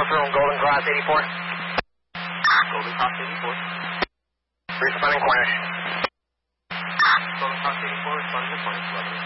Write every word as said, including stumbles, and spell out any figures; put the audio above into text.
North Room, Golden Cross eighty-four. Golden Cross eighty-four. Responding Cornish. Golden Cross eighty-four, responding to Cornish, eleven.